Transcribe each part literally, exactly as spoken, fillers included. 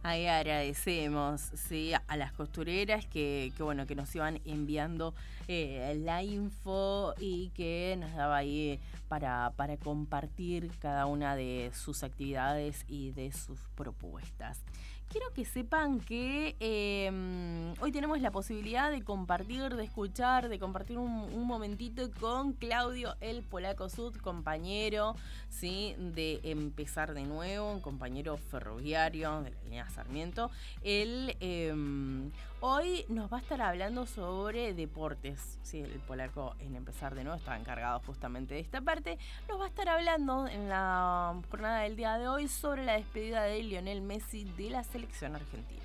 Ahí agradecemos, sí, a las costureras que, que bueno, que nos iban enviando eh, la info y que nos daba ahí para, para compartir cada una de sus actividades y de sus propuestas. Quiero que sepan que eh, hoy tenemos la posibilidad de compartir, de escuchar, de compartir un, un momentito con Claudio el Polaco Sud, compañero, ¿sí?, de Empezar de Nuevo, un compañero ferroviario de la línea Sarmiento. Él eh, hoy nos va a estar hablando sobre deportes, ¿sí? El Polaco en Empezar de Nuevo está encargado justamente de esta parte. Nos va a estar hablando en la jornada del día de hoy sobre la despedida de Lionel Messi de la selección argentina.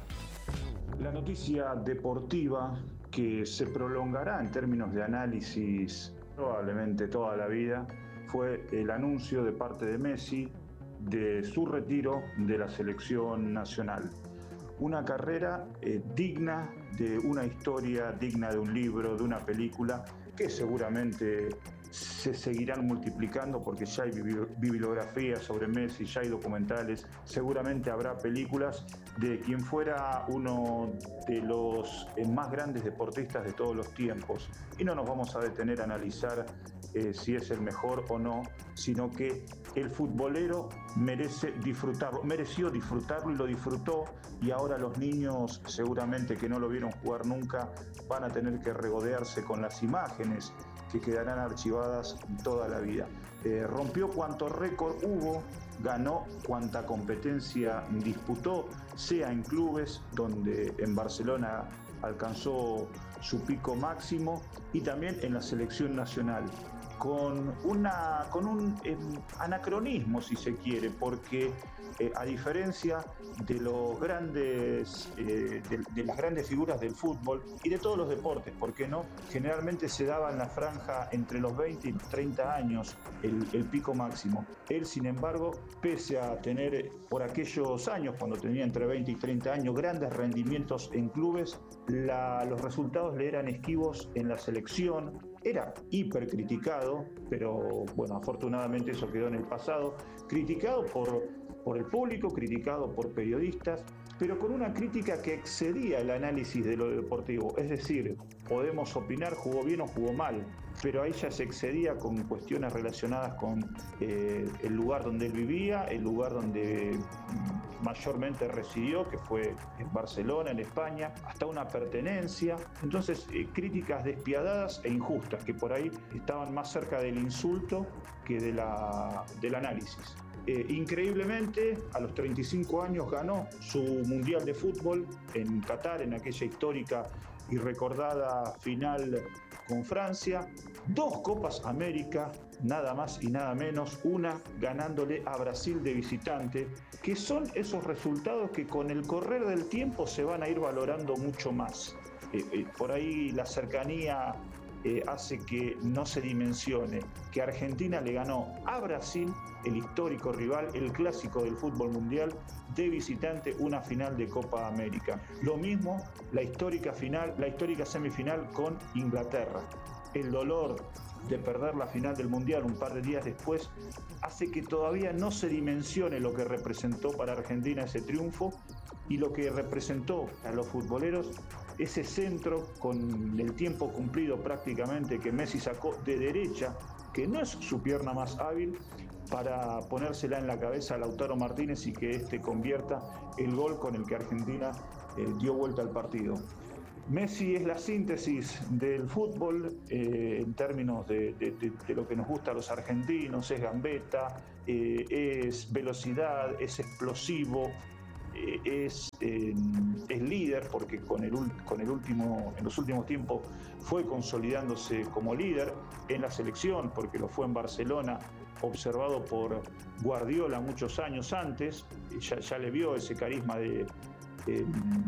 La noticia deportiva que se prolongará en términos de análisis probablemente toda la vida fue el anuncio de parte de Messi de su retiro de la selección nacional. Una carrera eh, digna de una historia, digna de un libro, de una película, que seguramente se seguirán multiplicando porque ya hay bibliografía sobre Messi, ya hay documentales, seguramente habrá películas de quien fuera uno de los más grandes deportistas de todos los tiempos. Y no nos vamos a detener a analizar eh, si es el mejor o no, sino que el futbolero merece disfrutarlo, mereció disfrutarlo y lo disfrutó, y ahora los niños seguramente que no lo vieron jugar nunca van a tener que regodearse con las imágenes que quedarán archivadas toda la vida. Eh, rompió cuanto récord hubo, ganó cuanta competencia disputó, sea en clubes, donde en Barcelona alcanzó su pico máximo, y también en la selección nacional, con, una, con un eh, anacronismo, si se quiere, porque eh, a diferencia de, los grandes, eh, de, de las grandes figuras del fútbol y de todos los deportes, ¿por qué no? Generalmente se daba en la franja entre los veinte y los treinta años el, el pico máximo. Él, sin embargo, pese a tener por aquellos años, cuando tenía entre veinte y treinta años, grandes rendimientos en clubes, la, los resultados le eran esquivos en la selección. Era hipercriticado, pero bueno, afortunadamente eso quedó en el pasado, criticado por, por el público, criticado por periodistas, pero con una crítica que excedía el análisis de lo deportivo. Es decir, podemos opinar, jugó bien o jugó mal, pero ahí ya se excedía con cuestiones relacionadas con eh, el lugar donde él vivía, el lugar donde mayormente residió, que fue en Barcelona, en España, hasta una pertenencia. Entonces, eh, críticas despiadadas e injustas, que por ahí estaban más cerca del insulto que de la, del análisis. Eh, increíblemente, a los treinta y cinco años ganó su Mundial de Fútbol en Qatar, en aquella histórica y recordada final con Francia, dos Copas América, nada más y nada menos, una ganándole a Brasil de visitante, que son esos resultados que con el correr del tiempo se van a ir valorando mucho más. Eh, eh, por ahí la cercanía eh, hace que no se dimensione que Argentina le ganó a Brasil, el histórico rival, el clásico del fútbol mundial, de visitante, una final de Copa América. Lo mismo la histórica final, la histórica semifinal con Inglaterra. El dolor de perder la final del Mundial un par de días después hace que todavía no se dimensione lo que representó para Argentina ese triunfo y lo que representó a los futboleros ese centro con el tiempo cumplido prácticamente que Messi sacó de derecha, que no es su pierna más hábil, para ponérsela en la cabeza a Lautaro Martínez y que este convierta el gol con el que Argentina eh, dio vuelta al partido. Messi es la síntesis del fútbol eh, en términos de, de, de, de lo que nos gusta a los argentinos, es gambeta, eh, es velocidad, es explosivo, eh, es, eh, es líder, porque con el, con el último, en los últimos tiempos fue consolidándose como líder en la selección, porque lo fue en Barcelona, observado por Guardiola muchos años antes, ya, ya le vio ese carisma de, de,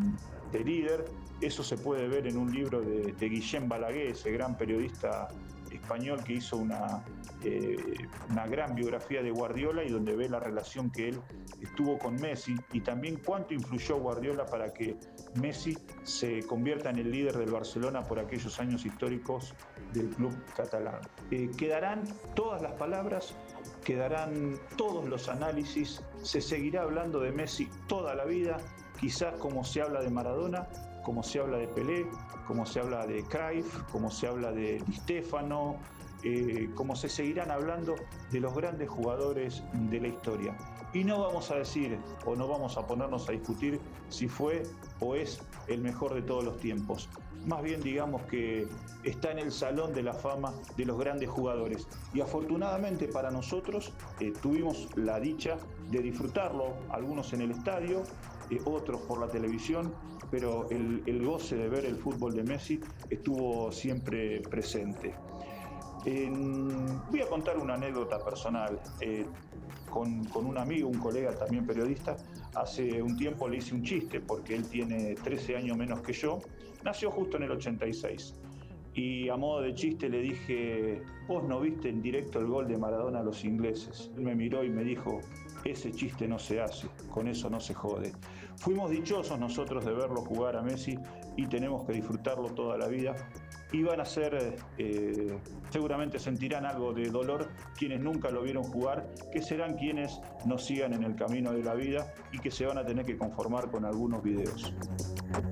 de líder. Eso se puede ver en un libro de, de Guillem Balaguer, ese gran periodista español que hizo una, eh, una gran biografía de Guardiola y donde ve la relación que él tuvo con Messi y también cuánto influyó Guardiola para que Messi se convierta en el líder del Barcelona por aquellos años históricos del club catalán. Eh, quedarán todas las palabras quedarán todos los análisis, se seguirá hablando de Messi toda la vida, quizás como se habla de Maradona, como se habla de Pelé, como se habla de Cruyff, como se habla de Di Stéfano, eh, como se seguirán hablando de los grandes jugadores de la historia. Y no vamos a decir o no vamos a ponernos a discutir si fue o es el mejor de todos los tiempos. Más bien digamos que está en el salón de la fama de los grandes jugadores. Y afortunadamente para nosotros eh, tuvimos la dicha de disfrutarlo, algunos en el estadio, eh, otros por la televisión, pero el, el goce de ver el fútbol de Messi estuvo siempre presente. En, voy a contar una anécdota personal. Eh, con, con un amigo, un colega también periodista, hace un tiempo le hice un chiste porque él tiene trece años menos que yo, nació justo en el ochenta y seis. Y a modo de chiste le dije, vos no viste en directo el gol de Maradona a los ingleses. Él me miró y me dijo, ese chiste no se hace, con eso no se jode. Fuimos dichosos nosotros de verlo jugar a Messi y tenemos que disfrutarlo toda la vida. Y van a ser, eh, seguramente sentirán algo de dolor quienes nunca lo vieron jugar, que serán quienes nos sigan en el camino de la vida y que se van a tener que conformar con algunos videos.